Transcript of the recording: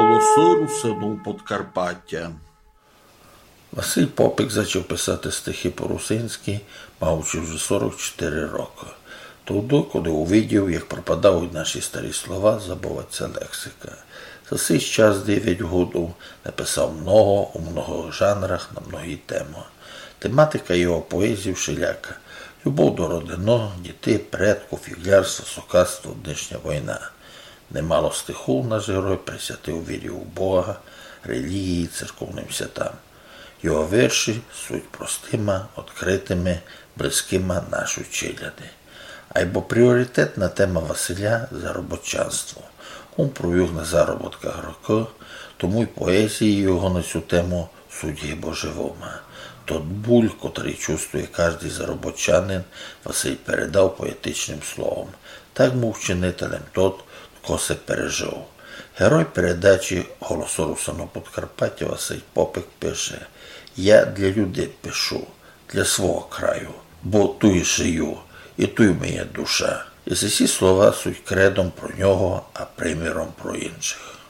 Голосорусину Подкарпаття. Василь Попик почав писати стихи по-русинськи, маючи вже 44 роки. Тоді, коли увидів, як пропадають наші старі слова, забувається лексика. За цей час 9 років написав много у многих жанрах на многі теми. Тематика його поезії всіляка. Любов до родини, дітей, предків, фіглярство, сокатство, днішня війна. Немало стихів наш герой присвятив вірі у Бога, релігії, церковним святам. Його вірші суть простими, відкритими, близькими нашої челяди. Айбо пріоритетна тема Василя – заробітчанство. Він провів на заробітках роки, тому й поезії його на цю тему суть гибо живома. Тот буль, котрий чувствує кожний заробітчанин, Василь передав поетичним словом. Так був вчинителем тот, хто це пережив. Герой передачі «Голосорусину Подкарпаття» Василь Попик пише: «Я для людей пишу, для свого краю, бо ту й жию, і ту й моя душа». І ці слова суть кредом про нього, а приміром про інших.